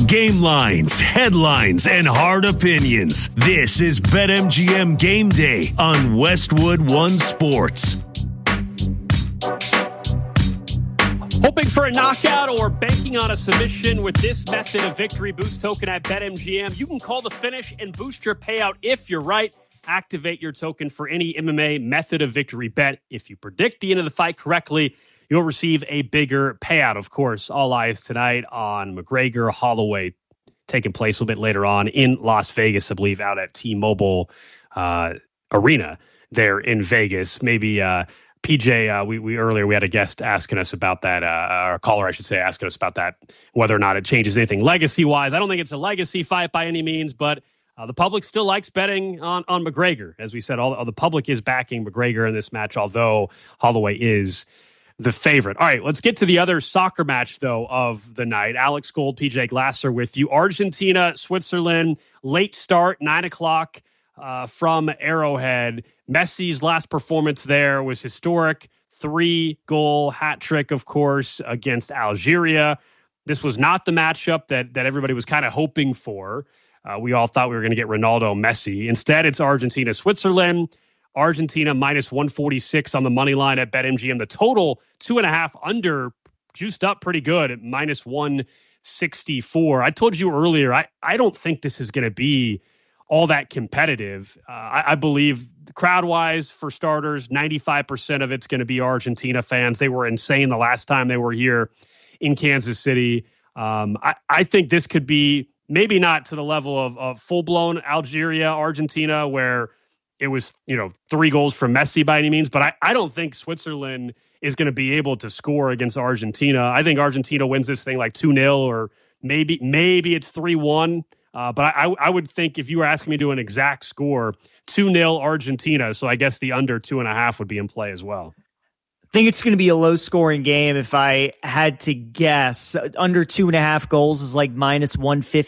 Game lines, headlines, and hard opinions. This is BetMGM Game Day on Westwood One Sports. Hoping for a knockout or banking on a submission with this method of victory boost token at BetMGM. You can call the finish and boost your payout if you're right. Activate your token for any MMA method of victory bet. If you predict the end of the fight correctly, you'll receive a bigger payout. Of course, all eyes tonight on McGregor Holloway, taking place a little bit later on in Las Vegas, I believe, out at T-Mobile Arena there in Vegas. Maybe PJ, we earlier we had a guest asking us about that, or a caller, I should say, asking us about that, whether or not it changes anything legacy-wise. I don't think it's a legacy fight by any means, but the public still likes betting on McGregor. As we said, all the public is backing McGregor in this match, although Holloway is the favorite. All right, let's get to the other soccer match, though, of the night. Alex Gold, PJ Glasser with you. Argentina, Switzerland, late start, 9 o'clock from Arrowhead. Messi's last performance there was historic. 3-goal hat trick, of course, against Algeria. This was not the matchup that everybody was kind of hoping for. We all thought we were going to get Ronaldo Messi. Instead, it's Argentina, Switzerland. Argentina minus 146 on the money line at BetMGM. The total 2.5 under, juiced up pretty good at minus 164. I told you earlier, I don't think this is going to be all that competitive. I believe crowd-wise, for starters, 95% of it's going to be Argentina fans. They were insane the last time they were here in Kansas City. I think this could be maybe not to the level of full-blown Algeria, Argentina, where it was, 3 goals from Messi by any means, but I don't think Switzerland is going to be able to score against Argentina. I think Argentina wins this thing like 2-0 or maybe it's 3-1. But I would think if you were asking me to do an exact score, 2-0 Argentina. So I guess the under 2.5 would be in play as well. I think it's going to be a low-scoring game if I had to guess. Under 2.5 goals is like minus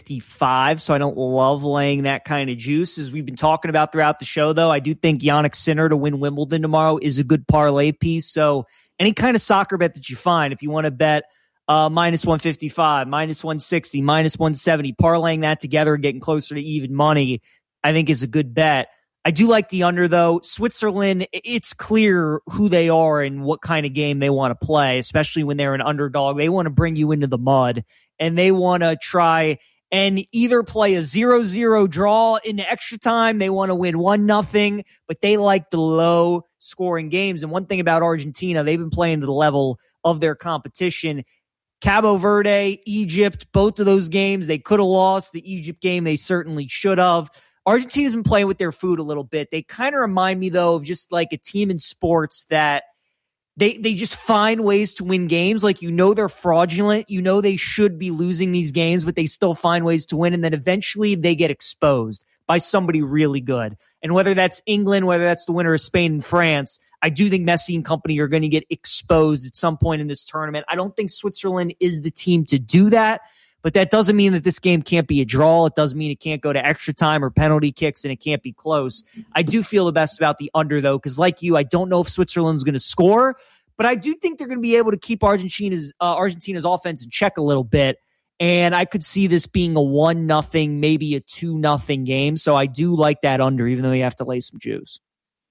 155, so I don't love laying that kind of juice. As we've been talking about throughout the show, though, I do think Jannik Sinner to win Wimbledon tomorrow is a good parlay piece. So any kind of soccer bet that you find, if you want to bet minus 155, minus 160, minus 170, parlaying that together and getting closer to even money, I think is a good bet. I do like the under, though. Switzerland, it's clear who they are and what kind of game they want to play, especially when they're an underdog. They want to bring you into the mud, and they want to try and either play a 0-0 draw in extra time. They want to win 1-0, but they like the low-scoring games. And one thing about Argentina, they've been playing to the level of their competition. Cabo Verde, Egypt, both of those games, they could have lost. The Egypt game, they certainly should have. Argentina's been playing with their food a little bit. They kind of remind me, though, of just like a team in sports that they just find ways to win games. Like, they're fraudulent. They should be losing these games, but they still find ways to win. And then eventually they get exposed by somebody really good. And whether that's England, whether that's the winner of Spain and France, I do think Messi and company are going to get exposed at some point in this tournament. I don't think Switzerland is the team to do that. But that doesn't mean that this game can't be a draw. It doesn't mean it can't go to extra time or penalty kicks and it can't be close. I do feel the best about the under, though, because like you, I don't know if Switzerland's going to score, but I do think they're going to be able to keep Argentina's offense in check a little bit. And I could see this being a 1-0, maybe a 2-0 game. So I do like that under, even though you have to lay some juice.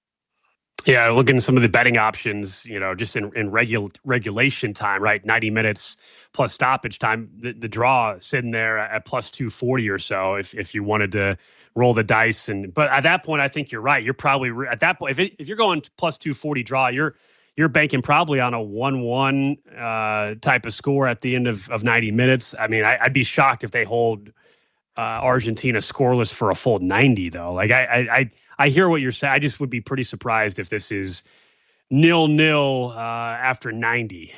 Yeah, looking at some of the betting options, just in regulation time, right? 90 minutes plus stoppage time, the draw sitting there at plus 240 or so if you wanted to roll the dice. But at that point, I think you're right. You're probably at that point, if you're going plus 240 draw, you're banking probably on a 1-1 type of score at the end of 90 minutes. I mean, I'd be shocked if they hold Argentina scoreless for a full 90, though. Like I hear what you're saying. I just would be pretty surprised if this is 0-0 after 90.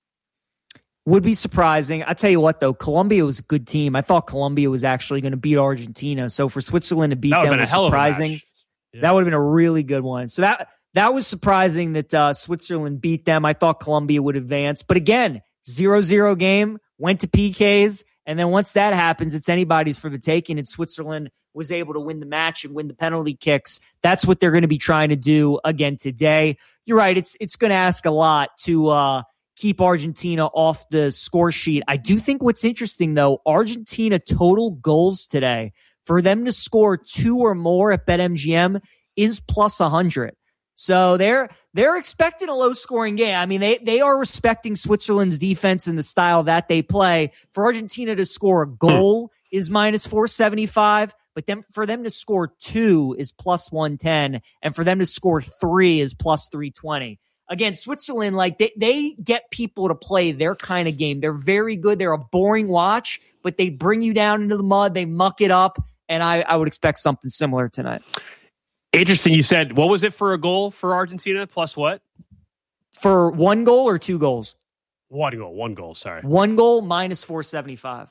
Would be surprising. I tell you what, though, Colombia was a good team. I thought Colombia was actually going to beat Argentina. So for Switzerland to beat them was surprising. Yeah. That would have been a really good one. So that was surprising that Switzerland beat them. I thought Colombia would advance. But again, 0-0 game, went to PKs. And then once that happens, it's anybody's for the taking. And Switzerland was able to win the match and win the penalty kicks. That's what they're going to be trying to do again today. You're right. It's going to ask a lot to keep Argentina off the score sheet. I do think what's interesting, though, Argentina total goals today, for them to score 2 or more at BetMGM is plus 100. So they're expecting a low-scoring game. I mean, they are respecting Switzerland's defense and the style that they play. For Argentina to score a goal is minus 475, but then for them to score 2 is plus 110, and for them to score 3 is plus 320. Again, Switzerland, like they get people to play their kind of game. They're very good. They're a boring watch, but they bring you down into the mud. They muck it up, and I would expect something similar tonight. Interesting. You said, what was it for a goal for Argentina? Plus what? For 1 goal or 2 goals? 1 goal. Sorry. 1 goal minus 475.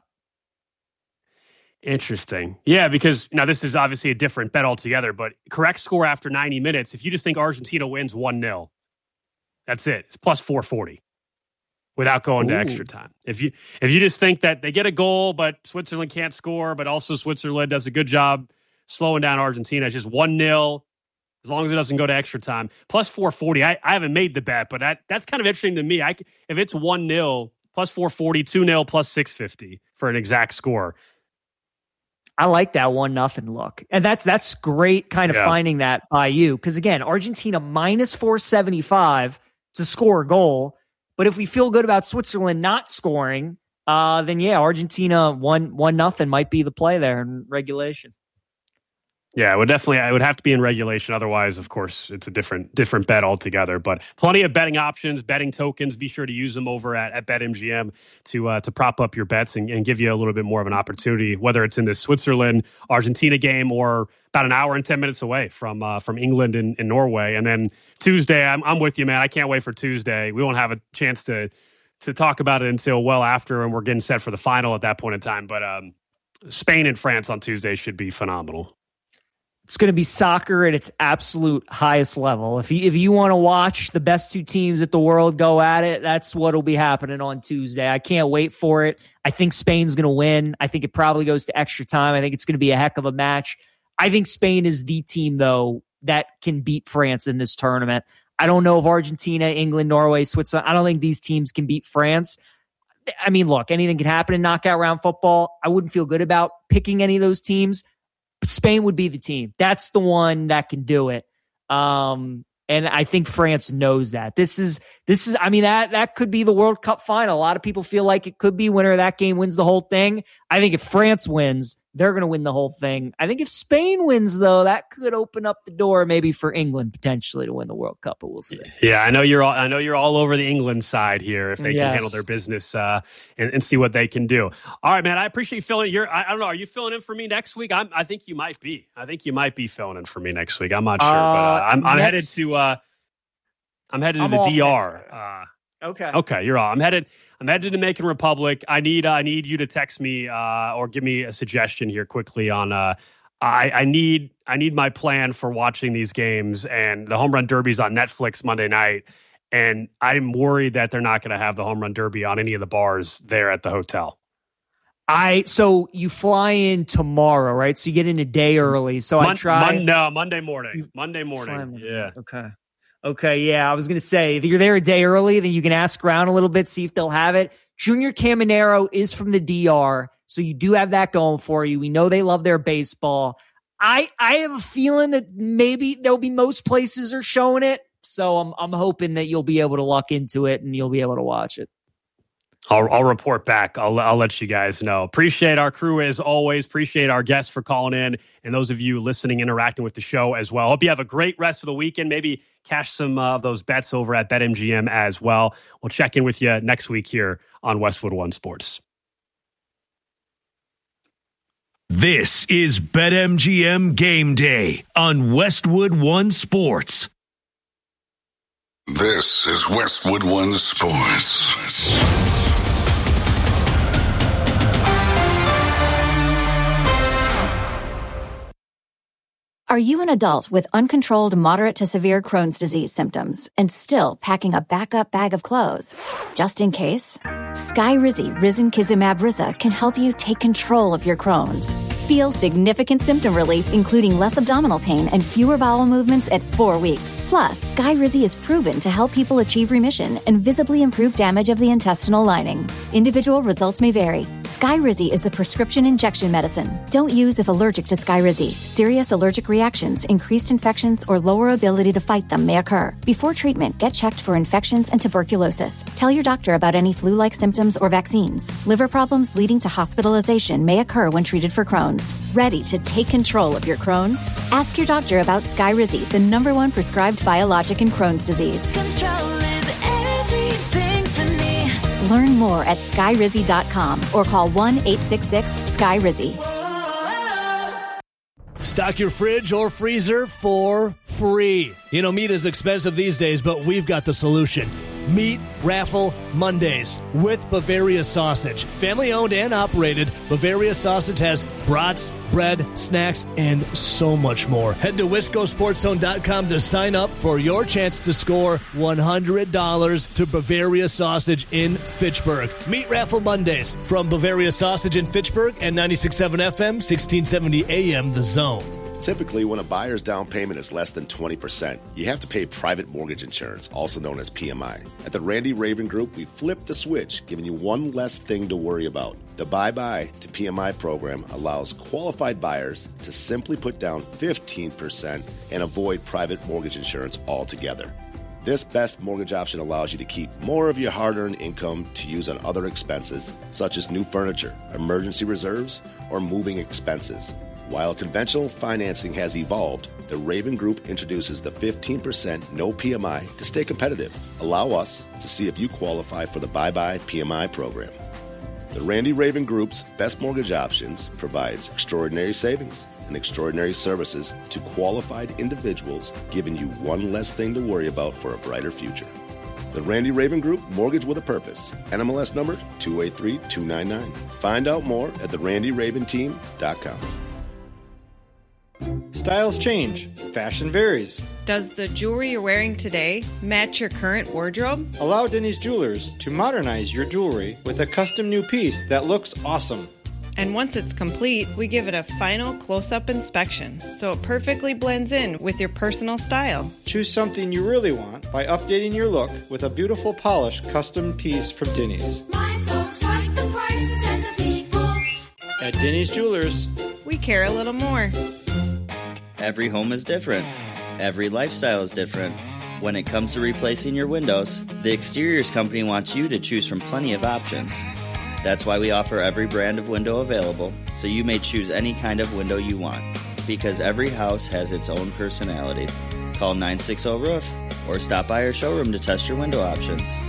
Interesting. Yeah, because now this is obviously a different bet altogether, but correct score after 90 minutes, if you just think Argentina wins 1-0, that's it. It's plus 440 without going to extra time. If you just think that they get a goal, but Switzerland can't score, but also Switzerland does a good job slowing down Argentina, it's just 1-0, as long as it doesn't go to extra time. Plus 440. I haven't made the bet, but that's kind of interesting to me. If it's 1-0, plus 440, 2-0, plus 650 for an exact score. I like that 1-0 look. And that's great kind of finding that by you. Because again, Argentina minus 475 to score a goal. But if we feel good about Switzerland not scoring, then Argentina 1-0 might be the play there in regulation. Yeah, it would have to be in regulation. Otherwise, of course, it's a different bet altogether. But plenty of betting options, betting tokens. Be sure to use them over at BetMGM to prop up your bets and give you a little bit more of an opportunity, whether it's in the Switzerland-Argentina game or about an hour and 10 minutes away from England and Norway. And then Tuesday, I'm with you, man. I can't wait for Tuesday. We won't have a chance to talk about it until well after, and we're getting set for the final at that point in time. But Spain and France on Tuesday should be phenomenal. It's going to be soccer at its absolute highest level. If you want to watch the best 2 teams at the world go at it, that's what will be happening on Tuesday. I can't wait for it. I think Spain's going to win. I think it probably goes to extra time. I think it's going to be a heck of a match. I think Spain is the team, though, that can beat France in this tournament. I don't know if Argentina, England, Norway, Switzerland, I don't think these teams can beat France. I mean, look, anything can happen in knockout round football. I wouldn't feel good about picking any of those teams. Spain would be the team. That's the one that can do it. And I think France knows that. This is, I mean, that could be the World Cup final. A lot of people feel like it could be. Winner of that game wins the whole thing. I think if France wins, they're going to win the whole thing. I think if Spain wins, though, that could open up the door maybe for England potentially to win the World Cup, but we'll see. Yeah, I know you're all over the England side here if they can handle their business and see what they can do. All right, man, I appreciate you filling in. I don't know, are you filling in for me next week? I think you might be. I think you might be filling in for me next week. I'm not sure, but I'm headed to the DR. Okay, you're all. I'm headed to Dominican Republic. I need you to text me or give me a suggestion here quickly on. I need my plan for watching these games, and the Home Run Derby's on Netflix Monday night, and I'm worried that they're not going to have the Home Run Derby on any of the bars there at the hotel. So you fly in tomorrow, right? So you get in a day early. So Monday morning. Yeah. Okay, yeah. I was going to say, if you're there a day early, then you can ask around a little bit, see if they'll have it. Junior Caminero is from the DR, so you do have that going for you. We know they love their baseball. I have a feeling that maybe there'll be most places are showing it, so I'm hoping that you'll be able to luck into it and you'll be able to watch it. I'll report back. I'll let you guys know. Appreciate our crew as always. Appreciate our guests for calling in and those of you listening, interacting with the show as well. Hope you have a great rest of the weekend. Maybe cash some of those bets over at BetMGM as well. We'll check in with you next week here on Westwood One Sports. This is BetMGM Game Day on Westwood One Sports. This is Westwood One Sports. Are you an adult with uncontrolled moderate to severe Crohn's disease symptoms and still packing a backup bag of clothes? Just in case, Skyrizi Risankizumab Rizza can help you take control of your Crohn's. Feel significant symptom relief, including less abdominal pain and fewer bowel movements at 4 weeks. Plus, Skyrizi is proven to help people achieve remission and visibly improve damage of the intestinal lining. Individual results may vary. Skyrizi is a prescription injection medicine. Don't use if allergic to Skyrizi. Serious allergic reactions, increased infections, or lower ability to fight them may occur. Before treatment, get checked for infections and tuberculosis. Tell your doctor about any flu-like symptoms or vaccines. Liver problems leading to hospitalization may occur when treated for Crohn's. Ready to take control of your Crohn's? Ask your doctor about Skyrizi, the #1 prescribed biologic in Crohn's disease. Control is everything to me. Learn more at skyrizi.com or call 1-866-SKYRIZI. Stock your fridge or freezer for free. You know, meat is expensive these days, but we've got the solution. Meat Raffle Mondays with Bavaria Sausage. Family owned and operated, Bavaria Sausage has brats, bread, snacks, and so much more. Head to WiscoSportsZone.com to sign up for your chance to score $100 to Bavaria Sausage in Fitchburg. Meat Raffle Mondays from Bavaria Sausage in Fitchburg and 96.7 FM, 1670 AM, The Zone. Typically, when a buyer's down payment is less than 20%, you have to pay private mortgage insurance, also known as PMI. At the Randy Raven Group, we flipped the switch, giving you one less thing to worry about. The Bye-Bye to PMI program allows qualified buyers to simply put down 15% and avoid private mortgage insurance altogether. This best mortgage option allows you to keep more of your hard-earned income to use on other expenses, such as new furniture, emergency reserves, or moving expenses. While conventional financing has evolved, the Raven Group introduces the 15% no PMI to stay competitive. Allow us to see if you qualify for the Bye-Bye PMI program. The Randy Raven Group's best mortgage options provides extraordinary savings and extraordinary services to qualified individuals, giving you one less thing to worry about for a brighter future. The Randy Raven Group, mortgage with a purpose. NMLS number 283299. Find out more at therandyraventeam.com. Styles change. Fashion varies. Does the jewelry you're wearing today match your current wardrobe? Allow Denny's Jewelers to modernize your jewelry with a custom new piece that looks awesome. And once it's complete, we give it a final close-up inspection, so it perfectly blends in with your personal style. Choose something you really want by updating your look with a beautiful polished custom piece from Denny's. My folks like the prices and the people. At Denny's Jewelers, we care a little more. Every home is different. Every lifestyle is different. When it comes to replacing your windows, the Exteriors Company wants you to choose from plenty of options. That's why we offer every brand of window available, so you may choose any kind of window you want. Because every house has its own personality. Call 960-ROOF or stop by our showroom to test your window options.